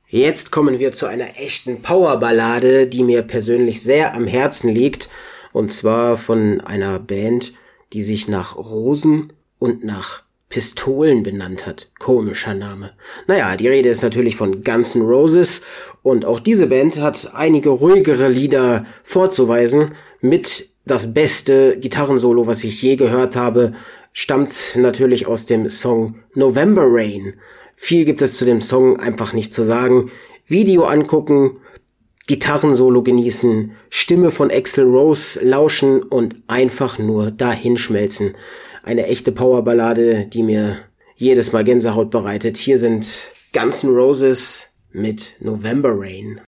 Jetzt kommen wir zu einer echten Powerballade, die mir persönlich sehr am Herzen liegt. Und zwar von einer Band, die sich nach Rosen und nach Pistolen benannt hat. Komischer Name. Naja, die Rede ist natürlich von Guns N' Roses. Und auch diese Band hat einige ruhigere Lieder vorzuweisen. Mit das beste Gitarrensolo, was ich je gehört habe, stammt natürlich aus dem Song November Rain. Viel gibt es zu dem Song einfach nicht zu sagen. Video angucken, Gitarrensolo genießen, Stimme von Axl Rose lauschen und einfach nur dahinschmelzen. Eine echte Powerballade, die mir jedes Mal Gänsehaut bereitet. Hier sind Guns N' Roses mit November Rain.